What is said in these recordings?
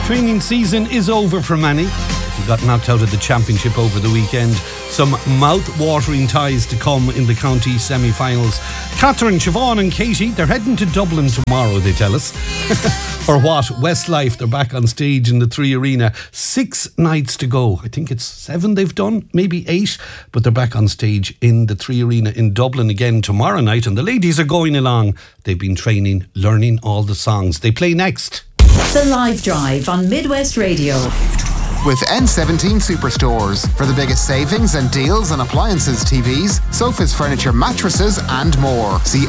Training season is over for many. He got knocked out of the championship over the weekend. Some mouth-watering ties to come in the county semi-finals. Catherine, Siobhan and Katie, they're heading to Dublin tomorrow, they tell us. For what? Westlife, they're back on stage in the Three Arena. 6 nights to go. I think it's 7 they've done, maybe 8. But they're back on stage in the Three Arena in Dublin again tomorrow night. And the ladies are going along. They've been training, learning all the songs. They play next. The Live Drive on Midwest Radio. With N17 Superstores for the biggest savings and deals on appliances, TVs, sofas, furniture, mattresses and more. See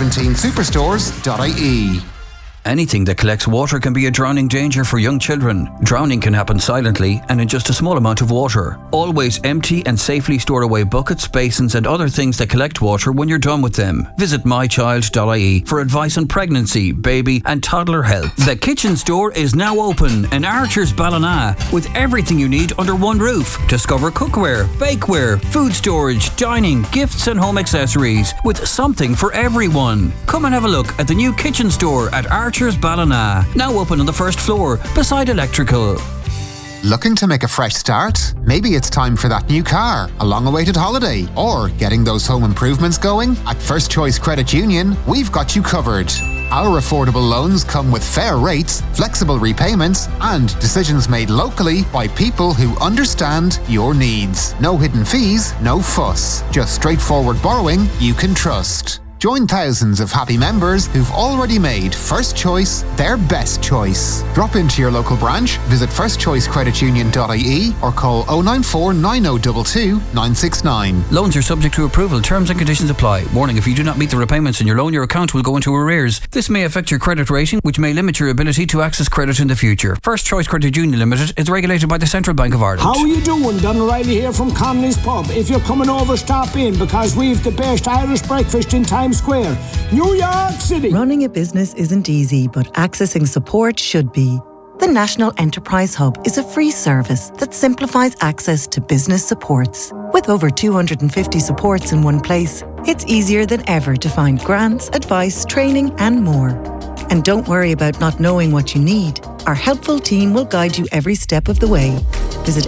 n17superstores.ie. Anything that collects water can be a drowning danger for young children. Drowning can happen silently and in just a small amount of water. Always empty and safely store away buckets, basins and other things that collect water when you're done with them. Visit mychild.ie for advice on pregnancy, baby and toddler health. The Kitchen Store is now open in Archer's Ballina with everything you need under one roof. Discover cookware, bakeware, food storage, dining, gifts and home accessories with something for everyone. Come and have a look at the new Kitchen Store at Archer's Ballina, now open on the first floor beside Electrical. Looking to make a fresh start? Maybe it's time for that new car, a long-awaited holiday, or getting those home improvements going? At First Choice Credit Union, we've got you covered. Our affordable loans come with fair rates, flexible repayments, and decisions made locally by people who understand your needs. No hidden fees, no fuss. Just straightforward borrowing you can trust. Join thousands of happy members who've already made First Choice their best choice. Drop into your local branch, visit firstchoicecreditunion.ie or call 094 9022 969. Loans are subject to approval. Terms and conditions apply. Warning, if you do not meet the repayments in your loan, your account will go into arrears. This may affect your credit rating, which may limit your ability to access credit in the future. First Choice Credit Union Limited is regulated by the Central Bank of Ireland. How are you doing? Don O'Reilly here from Connolly's Pub. If you're coming over, stop in because we've the best Irish breakfast in Times Square, New York City. Running a business isn't easy, but accessing support should be. The National Enterprise Hub is a free service that simplifies access to business supports. With over 250 supports in one place, it's easier than ever to find grants, advice, training and more. And don't worry about not knowing what you need. Our helpful team will guide you every step of the way. Visit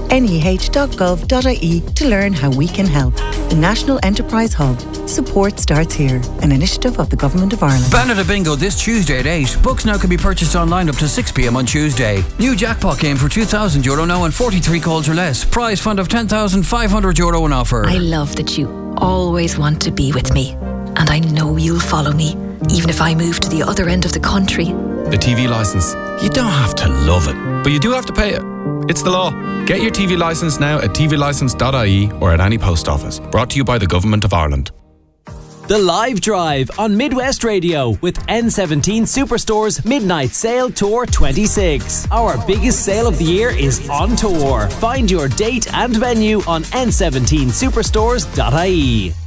neh.gov.ie to learn how we can help. The National Enterprise Hub. Support starts here. An initiative of the Government of Ireland. Banada Bingo this Tuesday at 8. Books now can be purchased online up to 6 p.m. on Tuesday. New jackpot game for €2,000 now and 43 calls or less. Prize fund of €10,500 on offer. I love that you always want to be with me. And I know you'll follow me, even if I move to the other end of the country. The TV licence. You don't have to love it, but you do have to pay it. It's the law. Get your TV licence now at tvlicence.ie or at any post office. Brought to you by the Government of Ireland. The Live Drive on Midwest Radio with N17 Superstore's Midnight Sale Tour 26. Our biggest sale of the year is on tour. Find your date and venue on n17superstores.ie.